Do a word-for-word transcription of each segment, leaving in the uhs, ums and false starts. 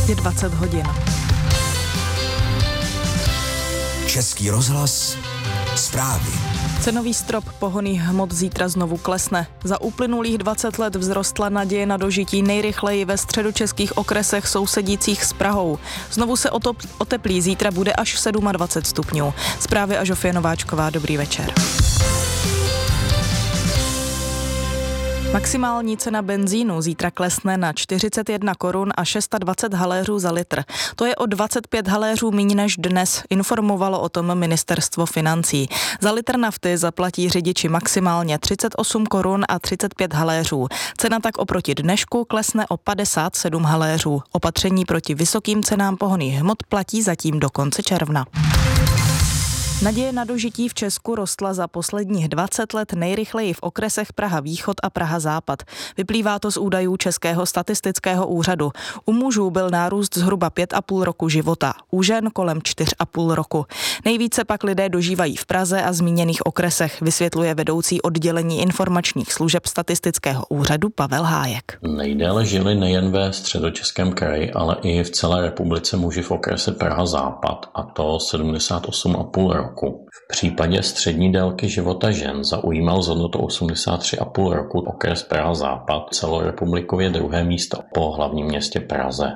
Je dvacet hodin. Český rozhlas, zprávy. Cenový strop pohonných hmot zítra znovu klesne. Za uplynulých dvacet let vzrostla naděje na dožití nejrychleji ve středočeských okresech sousedících s Prahou. Znovu se otop- oteplí, zítra bude až dvacet sedm stupňů. Zprávy a Žofie Nováčková, dobrý večer. Maximální cena benzínu zítra klesne na čtyřicet jedna korun a dvacet šest haléřů za litr. To je o dvacet pět haléřů míň než dnes, informovalo o tom ministerstvo financí. Za litr nafty zaplatí řidiči maximálně třicet osm korun a třicet pět haléřů. Cena tak oproti dnešku klesne o padesát sedm haléřů. Opatření proti vysokým cenám pohonných hmot platí zatím do konce června. Naděje na dožití v Česku rostla za posledních dvacet let nejrychleji v okresech Praha Východ a Praha Západ. Vyplývá to z údajů Českého statistického úřadu. U mužů byl nárůst zhruba pět a půl roku života, u žen kolem čtyř a půl roku. Nejvíce pak lidé dožívají v Praze a zmíněných okresech, vysvětluje vedoucí oddělení informačních služeb statistického úřadu Pavel Hájek. Nejdéle žili nejen ve Středočeském kraji, ale i v celé republice muži v okrese Praha Západ, a to sedmdesát osm a půl roku. V případě střední délky života žen zaujímal s hodnotou osmdesát tři a půl roku okres Praha Západ, celorepublikově druhé místo po hlavním městě Praze.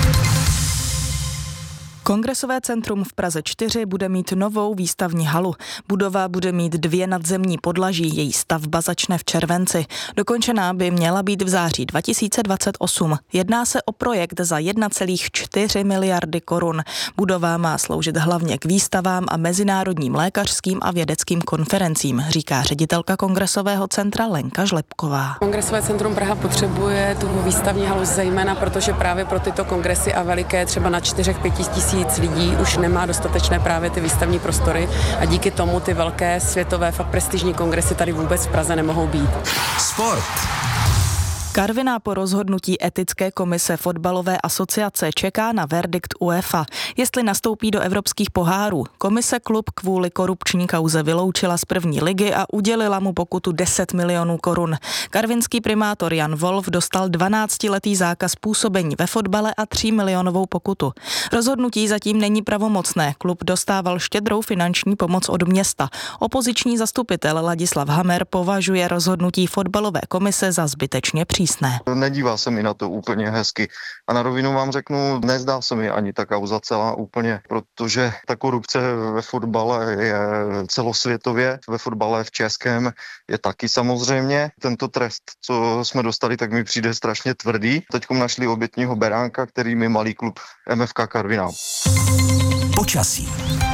Kongresové centrum v Praze čtyři bude mít novou výstavní halu. Budova bude mít dvě nadzemní podlaží, její stavba začne v červenci. Dokončená by měla být v září dva tisíce dvacet osm. Jedná se o projekt za jedna celá čtyři miliardy korun. Budova má sloužit hlavně k výstavám a mezinárodním lékařským a vědeckým konferencím, říká ředitelka Kongresového centra Lenka Žlepková. Kongresové centrum Praha potřebuje tu výstavní halu zejména, protože právě pro tyto kongresy a veliké třeba na čtyřech pěti tisíc lidí už nemá dostatečné právě ty výstavní prostory a díky tomu ty velké světové fakt prestižní kongresy tady vůbec v Praze nemohou být. Sport. Karviná po rozhodnutí etické komise fotbalové asociace čeká na verdikt UEFA, jestli nastoupí do evropských pohárů. Komise klub kvůli korupční kauze vyloučila z první ligy a udělila mu pokutu deset milionů korun. Karvinský primátor Jan Wolf dostal dvanáctiletý zákaz působení ve fotbale a tří milionovou pokutu. Rozhodnutí zatím není pravomocné. Klub dostával štědrou finanční pomoc od města. Opoziční zastupitel Ladislav Hamer považuje rozhodnutí fotbalové komise za zbytečně přísné. Nedívá se mi na to úplně hezky. A na rovinu vám řeknu, nezdá se mi ani ta kauza celá úplně, protože ta korupce ve fotbale je celosvětově, ve fotbale v českém je taky samozřejmě. Tento trest, co jsme dostali, tak mi přijde strašně tvrdý. Teďkom našli obětního beránka, který mi malý klub M F K Karviná. Počasí.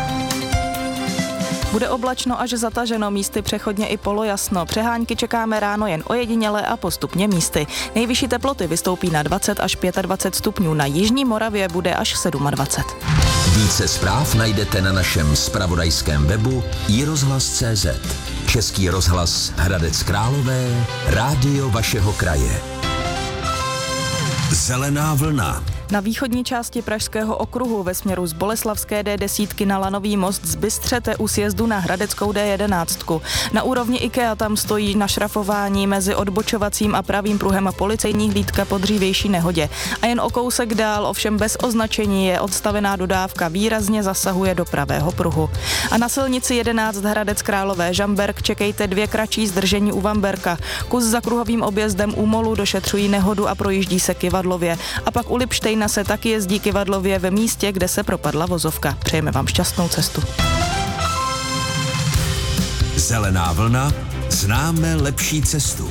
Bude oblačno až zataženo, místy přechodně i polojasno. Přehánky čekáme ráno jen ojediněle a postupně místy. Nejvyšší teploty vystoupí na dvacet až dvacet pět stupňů, na jižní Moravě bude až dvacet sedm. Více zpráv najdete na našem zpravodajském webu i rozhlas tečka cé zet. Český rozhlas Hradec Králové, rádio vašeho kraje. Zelená vlna. Na východní části Pražského okruhu ve směru z Boleslavské D deset na Lanový most zbystřete u sjezdu na Hradeckou D jedenáct. Na úrovni IKEA tam stojí na šrafování mezi odbočovacím a pravým pruhem policejní hlídka po dřívější nehodě. A jen o kousek dál, ovšem bez označení, je odstavená dodávka, výrazně zasahuje do pravého pruhu. A na silnici jedenáct Hradec Králové Žamberk čekejte dvě kratší zdržení u Vamberka. Kus za kruhovým objezdem u Molu došetřují nehodu a projíždí se Kyvadlově. A pak u Lipštejna se taky jezdí Kyvadlově ve místě, kde se propadla vozovka. Přejeme vám šťastnou cestu. Zelená vlna, známe lepší cestu.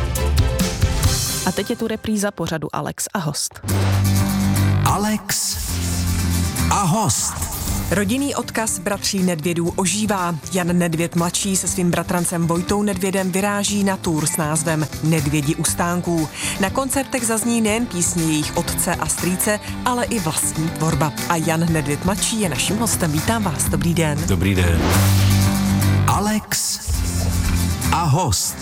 A teď je tu repríza pořadu Alex a host. Alex a host. Rodinný odkaz bratří Nedvědů ožívá. Jan Nedvěd mladší se svým bratrancem Vojtou Nedvědem vyráží na tour s názvem Nedvědi u stánků. Na koncertech zazní nejen písně jejich otce a strýce, ale i vlastní tvorba. A Jan Nedvěd mladší je naším hostem. Vítám vás, dobrý den. Dobrý den. Alex a host.